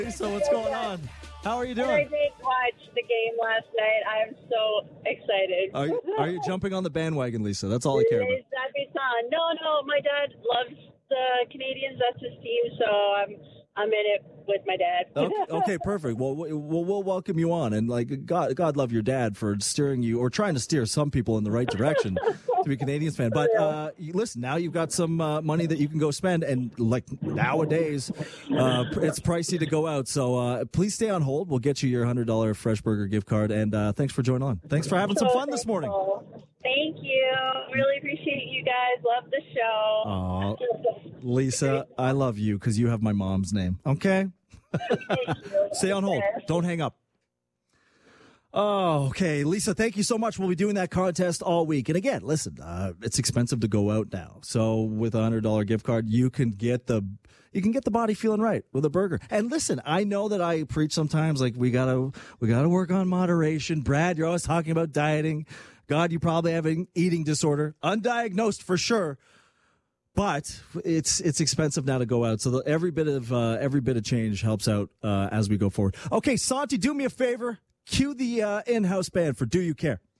Lisa, what's going on? How are you I doing? did watch the game last night. I'm so excited. Are you jumping on the bandwagon, Lisa? That's all I care about. That'd be fun. No, my dad loves the Canadians. That's his team, so I'm in it with my dad. Okay, perfect. Well, we'll welcome you on, and like God love your dad for steering you or trying to steer some people in the right direction to be a Canadians fan. But listen, now you've got some money that you can go spend, and like nowadays, it's pricey to go out. So please stay on hold. We'll get you your $100 Fresh Burger gift card, and thanks for joining on. Thanks for having some fun this morning. Thank you. Really appreciate you guys. Love the show. Aw, Lisa, I love you because you have my mom's name. Okay? Stay on hold. Don't hang up. Oh, okay. Lisa, thank you so much. We'll be doing that contest all week. And again, listen, it's expensive to go out now. So with a $100 gift card, you can get the body feeling right with a burger. And listen, I know that I preach sometimes like we gotta work on moderation. Brad, you're always talking about dieting. God, you probably have an eating disorder, undiagnosed for sure. But it's expensive now to go out, so every bit of change helps out as we go forward. Okay, Santi, do me a favor. Cue the in-house band for "Do You Care."